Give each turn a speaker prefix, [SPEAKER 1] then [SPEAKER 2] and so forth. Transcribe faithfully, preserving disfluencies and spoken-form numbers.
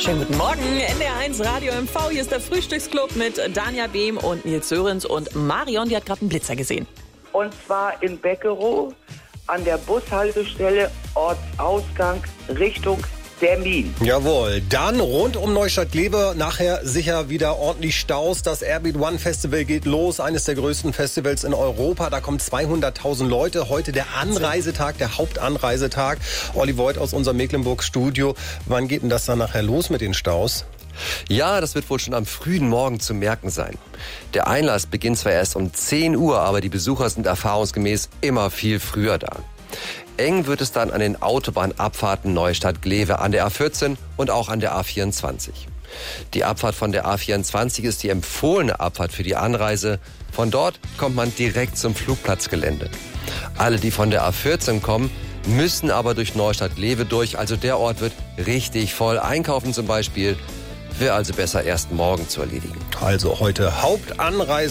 [SPEAKER 1] Schönen guten Morgen, N D R eins Radio M V. Hier ist der Frühstücksclub mit Danja Behm und Nils Sörensen. Und Marion, die hat gerade einen Blitzer gesehen.
[SPEAKER 2] Und zwar in Beckerow an der Bushaltestelle Ortsausgang Richtung Termin.
[SPEAKER 3] Jawohl, dann rund um Neustadt-Glewe nachher sicher wieder ordentlich Staus. Das Airbeat One Festival geht los, eines der größten Festivals in Europa. Da kommen zweihunderttausend Leute. Heute der Anreisetag, der Hauptanreisetag. Olli Voigt aus unserem Mecklenburg-Studio. Wann geht denn das dann nachher los mit den Staus?
[SPEAKER 4] Ja, das wird wohl schon am frühen Morgen zu merken sein. Der Einlass beginnt zwar erst um zehn Uhr, aber die Besucher sind erfahrungsgemäß immer viel früher da. Eng wird es dann an den Autobahnabfahrten Neustadt-Glewe an der A vierzehn und auch an der A vierundzwanzig. Die Abfahrt von der A vierundzwanzig ist die empfohlene Abfahrt für die Anreise. Von dort kommt man direkt zum Flugplatzgelände. Alle, die von der A vierzehn kommen, müssen aber durch Neustadt-Glewe durch. Also der Ort wird richtig voll. Einkaufen zum Beispiel wäre also besser erst morgen zu erledigen.
[SPEAKER 3] Also heute Hauptanreise.